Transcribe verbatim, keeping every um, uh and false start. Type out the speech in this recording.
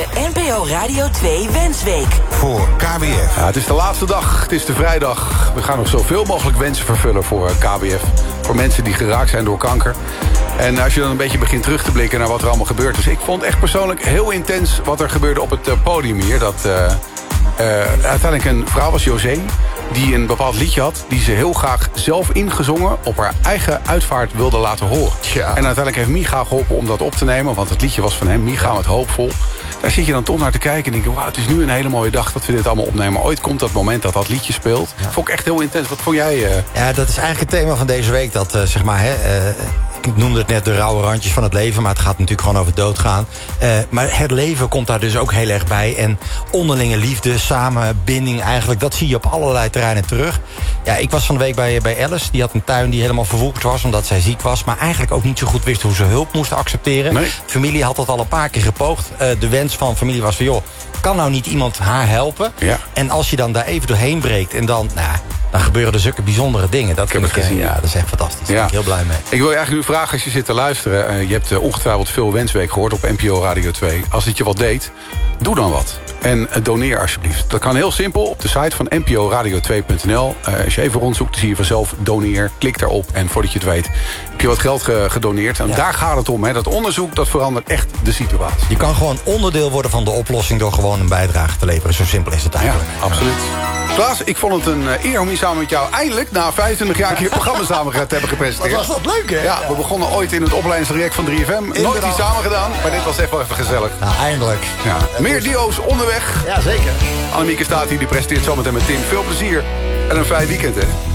De N P O Radio twee Wensweek. Voor K W F. Ja, het is de laatste dag, het is de vrijdag. We gaan nog zoveel mogelijk wensen vervullen voor K W F. Voor mensen die geraakt zijn door kanker. En als je dan een beetje begint terug te blikken naar wat er allemaal gebeurd is. Ik vond echt persoonlijk heel intens wat er gebeurde op het uh, podium hier. Dat uh, uh, uiteindelijk een vrouw was, José, die een bepaald liedje had, die ze heel graag zelf ingezongen op haar eigen uitvaart wilde laten horen. Tja. En uiteindelijk heeft Micha geholpen om dat op te nemen, want het liedje was van hem. Micha met Hoopvol. Daar zit je dan toch naar te kijken en denk je, wauw, het is nu een hele mooie dag dat we dit allemaal opnemen. Ooit komt dat moment dat dat liedje speelt. Ja. Vond ik echt heel intens. Wat vond jij? Uh... Ja, dat is eigenlijk het thema van deze week. Dat, uh, zeg maar, hè, uh, ik noemde het net de rauwe randjes van het leven, maar het gaat natuurlijk gewoon over doodgaan. Uh, maar het leven komt daar dus ook heel erg bij. En onderlinge liefde, samenbinding eigenlijk, dat zie je op allerlei terreinen terug. Ja, ik was van de week bij, bij Alice. Die had een tuin die helemaal verwoekt was omdat zij ziek was, maar eigenlijk ook niet zo goed wist hoe ze hulp moest accepteren. Nee. Familie had dat al een paar keer gepoogd. Uh, de wens van familie was van, joh, kan nou niet iemand haar helpen? Ja. En als je dan daar even doorheen breekt en dan, nou, dan gebeuren er zulke bijzondere dingen. Dat ik heb vind het gezien. Ja, dat is echt fantastisch. Daar Ja. ben ik heel blij mee. Ik wil je eigenlijk nu vragen, als je zit te luisteren, uh, je hebt uh, ongetwijfeld veel Wensweek gehoord op N P O Radio twee. Als het je wat deed, doe dan wat. En uh, doneer alsjeblieft. Dat kan heel simpel op de site van N P O Radio twee punt n l. Uh, als je even rondzoekt, dan zie je vanzelf doneer. Klik daarop en voordat je het weet, heb je wat geld ge gedoneerd. En ja. daar gaat het om. Hè. Dat onderzoek, dat verandert echt de situatie. Je kan gewoon onderdeel worden van de oplossing door gewoon een bijdrage te leveren. Zo simpel is het eigenlijk. Ja, absoluut. Klaas, ik vond het een eer om hier samen met jou eindelijk na vijfentwintig jaar een keer programma samen te hebben gepresenteerd. Wat was dat leuk, hè? Ja, we begonnen ooit in het opleidingstraject van drie F M. Nooit iets samen gedaan, maar dit was echt wel even gezellig. Nou, eindelijk. Ja. Meer dio's onderweg. Ja, zeker. Annemieke staat hier, die presenteert zometeen met Tim. Veel plezier en een fijn weekend, hè.